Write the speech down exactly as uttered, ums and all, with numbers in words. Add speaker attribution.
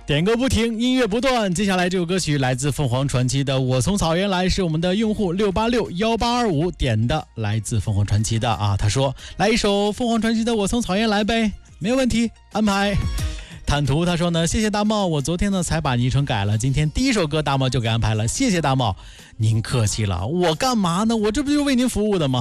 Speaker 1: 点歌不停，音乐不断。接下来这首歌曲来自凤凰传奇的《我从草原来》，是我们的用户六八六一八二五点的，来自凤凰传奇的啊。他说来一首凤凰传奇的《我从草原来》呗，没有问题，安排。坦途他说呢，谢谢大茂，我昨天呢才把昵称改了，今天第一首歌大茂就给安排了，谢谢大茂。您客气了，我干嘛呢？我这不就是为您服务的吗？